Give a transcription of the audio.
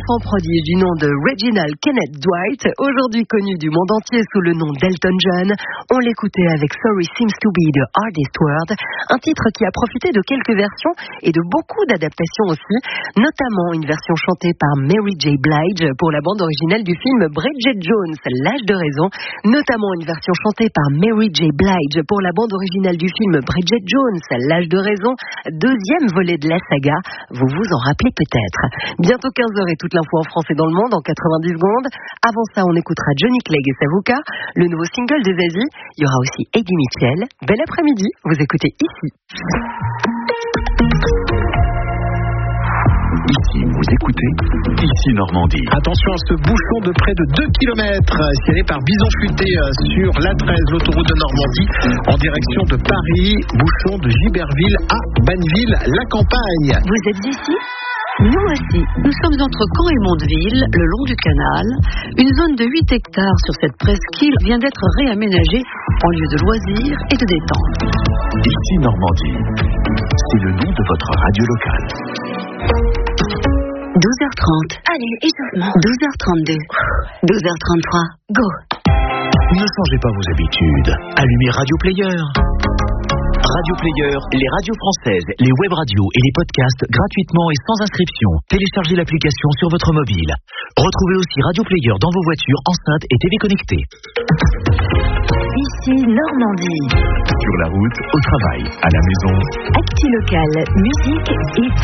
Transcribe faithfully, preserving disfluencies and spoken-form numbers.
L'enfant prodige du nom de Reginald Kenneth Dwight, aujourd'hui connu du monde entier sous le nom d'Elton John. On l'écoutait avec Sorry Seems to Be the Hardest Word, un titre qui a profité de quelques versions et de beaucoup d'adaptations aussi, notamment une version chantée par Mary J. Blige pour la bande originale du film Bridget Jones, L'âge de raison, notamment une version chantée par Mary J. Blige pour la bande originale du film Bridget Jones, L'âge de raison, deuxième volet de la saga, vous vous en rappelez peut-être. Bientôt quinze heures et toute l'info en France et dans le monde en quatre-vingt-dix secondes. Avant ça, on écoutera Johnny Clegg et Savuka, le nouveau single de Zazie. Il y aura aussi Eddie Mitchell. Bel après-midi, vous écoutez ici. Ici, vous écoutez Ici Normandie. Attention à ce bouchon de près de deux kilomètres, tiré par Bison Futé sur l'A treize, l'autoroute de Normandie, en direction de Paris, bouchon de Giberville à Banneville-la-Campagne. Vous êtes ici ? Nous aussi, nous sommes entre Caen et Mondeville, le long du canal. Une zone de huit hectares sur cette presqu'île vient d'être réaménagée en lieu de loisirs et de détente. Ici Normandie, c'est le nom de votre radio locale. douze heures trente. Allez, échauffement. douze heures trente-deux. douze heures trente-trois. Go. Ne changez pas vos habitudes. Allumez Radio Player. Radio Player, les radios françaises, les web radios et les podcasts gratuitement et sans inscription. Téléchargez l'application sur votre mobile. Retrouvez aussi Radio Player dans vos voitures, enceintes et T V connectées. Ici Normandie. Sur la route, au travail, à la maison. Actu local, musique et